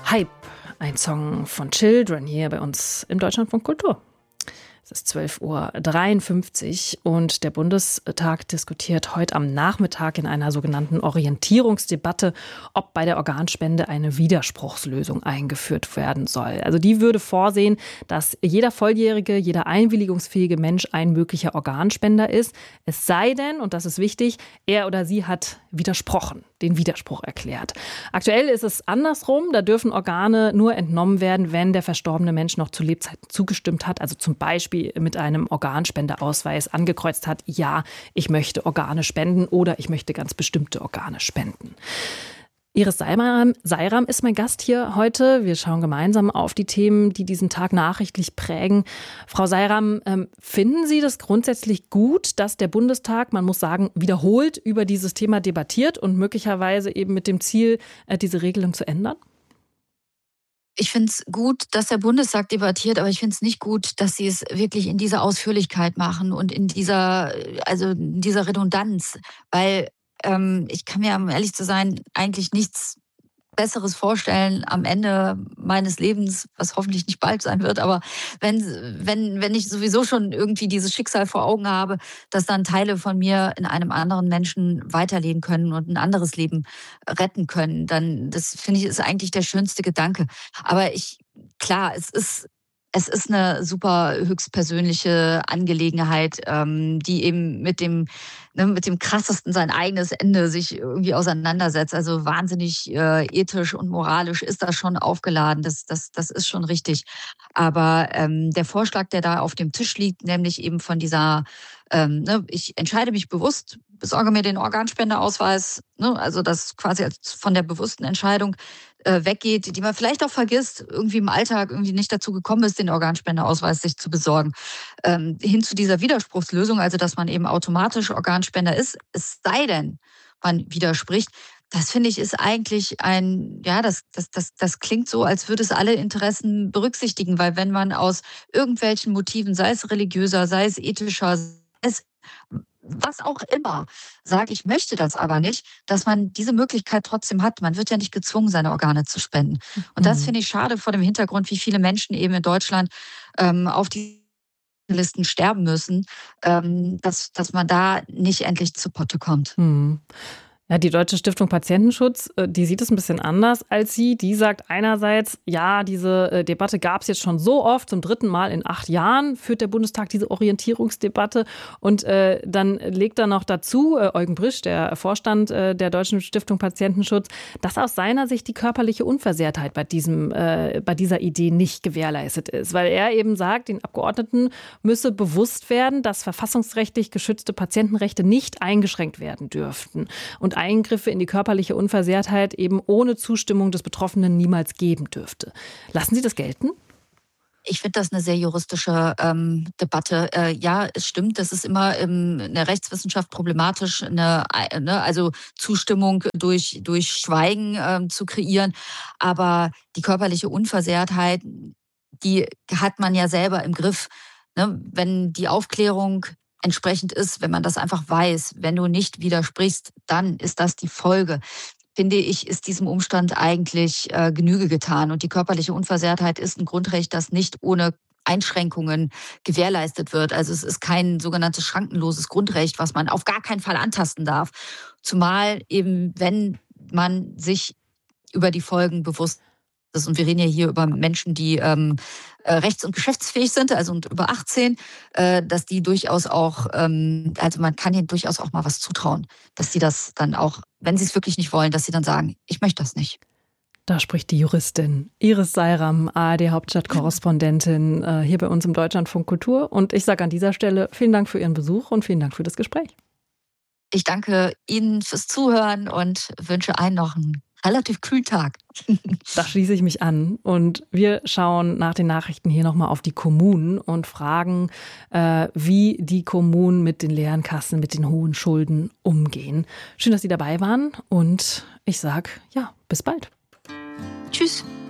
Hype, ein Song von Children hier bei uns im Deutschlandfunk Kultur. Es ist 12:53 Uhr und der Bundestag diskutiert heute am Nachmittag in einer sogenannten Orientierungsdebatte, ob bei der Organspende eine Widerspruchslösung eingeführt werden soll. Also die würde vorsehen, dass jeder volljährige, jeder einwilligungsfähige Mensch ein möglicher Organspender ist. Es sei denn, und das ist wichtig, er oder sie hat widersprochen, den Widerspruch erklärt. Aktuell ist es andersrum. Da dürfen Organe nur entnommen werden, wenn der verstorbene Mensch noch zu Lebzeiten zugestimmt hat. Also zum Beispiel mit einem Organspendeausweis angekreuzt hat, ja, ich möchte Organe spenden oder ich möchte ganz bestimmte Organe spenden. Iris Seiram ist mein Gast hier heute. Wir schauen gemeinsam auf die Themen, die diesen Tag nachrichtlich prägen. Frau Seiram, finden Sie das grundsätzlich gut, dass der Bundestag, man muss sagen, wiederholt über dieses Thema debattiert und möglicherweise eben mit dem Ziel, diese Regelung zu ändern? Ich finde es gut, dass der Bundestag debattiert, aber ich finde es nicht gut, dass sie es wirklich in dieser Ausführlichkeit machen und in dieser Redundanz. Weil ich kann mir, um ehrlich zu sein, eigentlich nichts Besseres vorstellen am Ende meines Lebens, was hoffentlich nicht bald sein wird, aber wenn ich sowieso schon irgendwie dieses Schicksal vor Augen habe, dass dann Teile von mir in einem anderen Menschen weiterleben können und ein anderes Leben retten können, dann, das finde ich, ist eigentlich der schönste Gedanke. Aber klar, es ist eine super höchstpersönliche Angelegenheit, die eben mit dem krassesten sein eigenes Ende sich irgendwie auseinandersetzt. Also wahnsinnig ethisch und moralisch ist das schon aufgeladen. Das ist schon richtig. Aber der Vorschlag, der da auf dem Tisch liegt, nämlich eben von dieser, ich entscheide mich bewusst, besorge mir den Organspendeausweis, also das quasi von der bewussten Entscheidung weggeht, die man vielleicht auch vergisst, irgendwie im Alltag irgendwie nicht dazu gekommen ist, den Organspendeausweis sich zu besorgen, hin zu dieser Widerspruchslösung, also dass man eben automatisch Organspender ist, es sei denn, man widerspricht. Das finde ich ist eigentlich das klingt so, als würde es alle Interessen berücksichtigen, weil wenn man aus irgendwelchen Motiven, sei es religiöser, sei es ethischer, sei es was auch immer, sagt, ich möchte das aber nicht, dass man diese Möglichkeit trotzdem hat. Man wird ja nicht gezwungen, seine Organe zu spenden. Und das finde ich schade vor dem Hintergrund, wie viele Menschen eben in Deutschland auf die Listen sterben müssen, dass man da nicht endlich zu Potte kommt. Mhm. Ja, die Deutsche Stiftung Patientenschutz, die sieht es ein bisschen anders als Sie. Die sagt einerseits, ja, diese Debatte gab es jetzt schon so oft, zum 3. Mal in 8 Jahren führt der Bundestag diese Orientierungsdebatte. Und dann legt er noch dazu, Eugen Brisch, der Vorstand der Deutschen Stiftung Patientenschutz, dass aus seiner Sicht die körperliche Unversehrtheit bei dieser Idee nicht gewährleistet ist. Weil er eben sagt, den Abgeordneten müsse bewusst werden, dass verfassungsrechtlich geschützte Patientenrechte nicht eingeschränkt werden dürften. Und Eingriffe in die körperliche Unversehrtheit eben ohne Zustimmung des Betroffenen niemals geben dürfte. Lassen Sie das gelten? Ich finde das eine sehr juristische Debatte. Ja, es stimmt, das ist immer in der Rechtswissenschaft problematisch, also Zustimmung durch Schweigen zu kreieren. Aber die körperliche Unversehrtheit, die hat man ja selber im Griff. Ne? Wenn die Aufklärung entsprechend ist, wenn man das einfach weiß, wenn du nicht widersprichst, dann ist das die Folge. Finde ich, ist diesem Umstand eigentlich Genüge getan. Und die körperliche Unversehrtheit ist ein Grundrecht, das nicht ohne Einschränkungen gewährleistet wird. Also es ist kein sogenanntes schrankenloses Grundrecht, was man auf gar keinen Fall antasten darf. Zumal eben, wenn man sich über die Folgen bewusst ist. Und wir reden ja hier über Menschen, die rechts- und geschäftsfähig sind, also und über 18, dass die durchaus auch, also man kann ihnen durchaus auch mal was zutrauen, dass sie das dann auch, wenn sie es wirklich nicht wollen, dass sie dann sagen, ich möchte das nicht. Da spricht die Juristin Iris Seiram, ARD-Hauptstadtkorrespondentin, hier bei uns im Deutschlandfunk Kultur. Und ich sage an dieser Stelle vielen Dank für Ihren Besuch und vielen Dank für das Gespräch. Ich danke Ihnen fürs Zuhören und wünsche allen noch einen relativ kühlen Tag. Da schließe ich mich an. Und wir schauen nach den Nachrichten hier nochmal auf die Kommunen und fragen, wie die Kommunen mit den leeren Kassen, mit den hohen Schulden umgehen. Schön, dass Sie dabei waren und ich sage, ja, bis bald. Tschüss.